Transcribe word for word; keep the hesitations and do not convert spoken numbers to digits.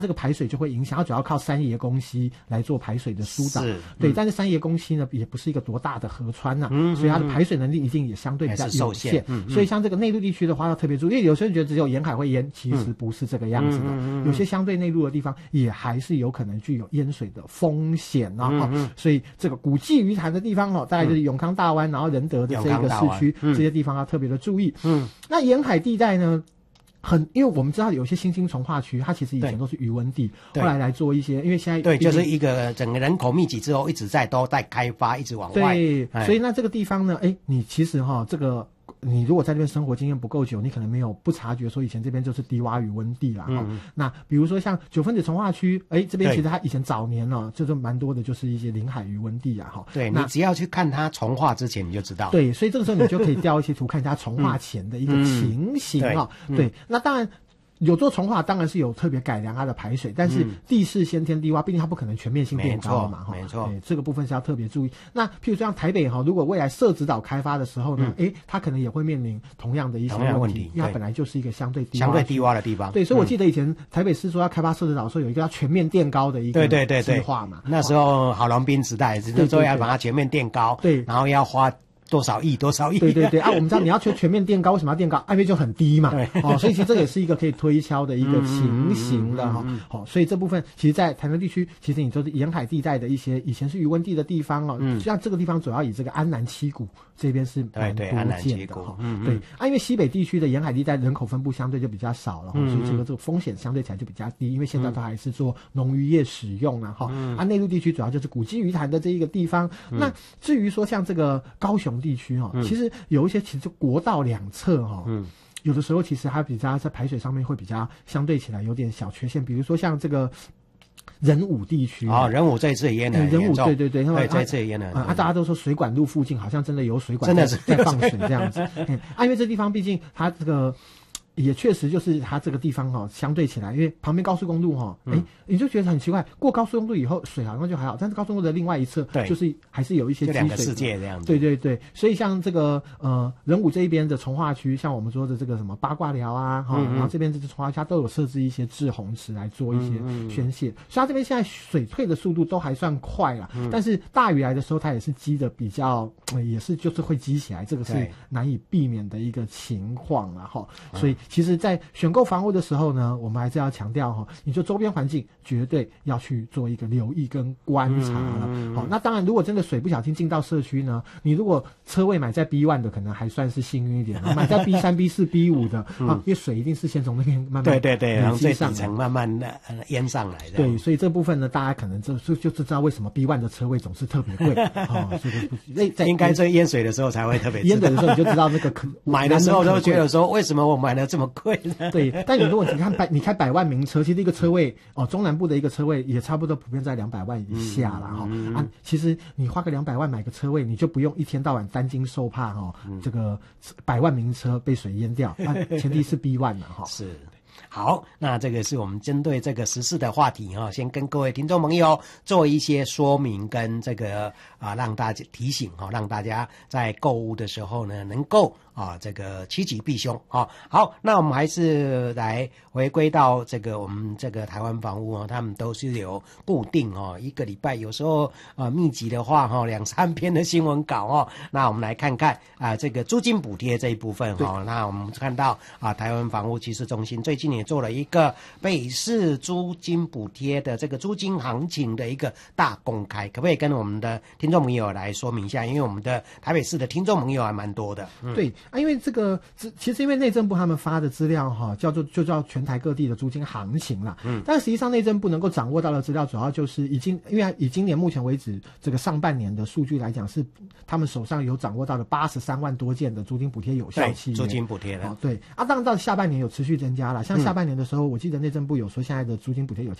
这个排水就会影响，它主要靠三爷宫溪来做排水的疏导。 是， 对， 嗯、 但是三爷宫溪呢也不是一个多大的河川呐、啊嗯， 所以它的排水能力一定也相对比较有限。 限嗯嗯、 所以像这个内陆地区的话要特别注意，因为有些人觉得只有沿海会淹，其实不是这个样子的。 嗯嗯嗯、 有些相对内陆的地方也还是有可能具有淹水的风险啊。 嗯嗯、 所以这个古迹鱼潭的地方哦，大概就是永康大湾，然后仁德的这个市区、嗯、这些地方要特别的注意。嗯，那沿海地带呢？很，因为我们知道有些新兴从化区，它其实以前都是渔温地，后来来做一些，因为现在对，就是一个整个人口密集之后，一直在都在开发，一直往外。 对，所以那这个地方呢，哎，你其实哈、哦、这个。你如果在这边生活经验不够久，你可能没有不察觉说以前这边就是低洼渔温地啦。嗯，那比如说像九分子从化区，哎，这边其实它以前早年呢、哦，就是蛮多的，就是一些临海渔温地啊。哈， 对，你只要去看它从化之前，你就知道。 对，所以这个时候你就可以调一些图，看一下从化前的一个情形啊、嗯嗯。对，那当然。有做重化当然是有特别改良它的排水，但是地势先天低洼，毕竟它不可能全面性变高嘛， 没错， 对，这个部分是要特别注意。那譬如说像台北哈，如果未来社子岛开发的时候呢，哎、嗯，它可能也会面临同样的一些问题，因为它本来就是一个相对低相对低洼的地方。 对，所以我记得以前台北市说要开发社子岛的时候，有一个要全面垫高的一个计划嘛。 那时候郝龙斌时代，就是说要把它全面垫高， 对， 然后要花。多少亿？多少亿？ 对对对啊！我们知道你要全全面垫高，为什么要垫高？因为就很低嘛。哦，所以其实这也是一个可以推敲的一个情形的哈。好、哦，所以这部分其实，在台南地区，其实你就是沿海地带的一些以前是渔温地的地方哦。嗯。像这个地方主要以这个安南七股这边是蛮多见的哈。嗯对啊，因为西北地区的沿海地带人口分布相对就比较少了，嗯、所以这个这个风险相对起来就比较低，因为现在都还是做农渔业使用了哈。嗯、啊，内陆地区主要就是古迹鱼潭的这一个地方。嗯、那至于说像这个高雄地区哦，嗯、其实。其实有一些其实国道两侧哈、哦，嗯，有的时候其实它比较在排水上面会比较相对起来有点小缺陷，比如说像这个仁武地区哦，仁武这一次也淹了， 仁武对对对， 对这一次也淹了啊、嗯，大家都说水管路附近好像真的有水管真的是在放水这样子，嗯，啊，因为这地方毕竟它这个。也确实就是它这个地方哈、哦，相对起来，因为旁边高速公路哈、哦，哎、嗯，你就觉得很奇怪，过高速公路以后水好像就还好，但是高速公路的另外一侧就是还是有一些积水， 就两个世界这样子。 对对对，所以像这个呃仁武这一边的从化区，像我们说的这个什么八卦寮啊，哈、嗯嗯，然后这边这个从化区它都有设置一些滞洪池来做一些宣泄，嗯嗯，所以它这边现在水退的速度都还算快啦，嗯、但是大雨来的时候它也是积的比较，呃、也是就是会积起来，这个是难以避免的一个情况啦哈。所以其实，在选购房屋的时候呢，我们还是要强调哈，你就周边环境绝对要去做一个留意跟观察了。嗯、好，那当然，如果真的水不小心进到社区呢，你如果车位买在 B 一 的，可能还算是幸运一点；买在 B 三、B 四、B 五 的、嗯、啊，因为水一定是先从那边慢慢对对对，然后最底层慢慢的淹上来的。 对，所以这部分呢，大家可能就就就知道为什么 B 一 的车位总是特别贵啊。 那、哦、应该在淹水的时候才会特别淹水的时候你就知道那个买的时候都觉得说，为什么我买的这么贵呢？ 对，但你如果你看百，你开百万名车，其实一个车位哦，中南部的一个车位也差不多普遍在两百万以下了哈、嗯嗯、啊。其实你花个两百万买个车位，你就不用一天到晚担惊受怕哈、哦嗯，这个百万名车被水淹掉，啊、前提是 B 一 嘛哈。 是。好，那这个是我们针对这个时事的话题哈，先跟各位听众朋友做一些说明跟这个啊，让大家提醒哈，让大家在购物的时候呢，能够啊这个趋吉避凶啊。好，那我们还是来回归到这个我们这个台湾房屋啊，他们都是有固定哦，一个礼拜有时候啊密集的话哈，两三篇的新闻稿哦。那我们来看看啊这个租金补贴这一部分哈，那我们看到啊台湾房屋趋势中心最近也做了一个北市租金补贴的这个租金行情的一个大公开，可不可以跟我们的听众朋友来说明一下？因为我们的台北市的听众朋友还蛮多的。 嗯、对啊，因为这个其实因为内政部他们发的资料哈，叫做就叫全台各地的租金行情啦。嗯，但实际上内政部能够掌握到的资料，主要就是已经因为以今年目前为止这个上半年的数据来讲，是他们手上有掌握到的八十三万多件的租金补贴有效契约。 租金补贴的、 哦。对啊，当然到下半年有持续增加了，像下半年的时候，嗯、我记得内政部有说现在的租金补贴有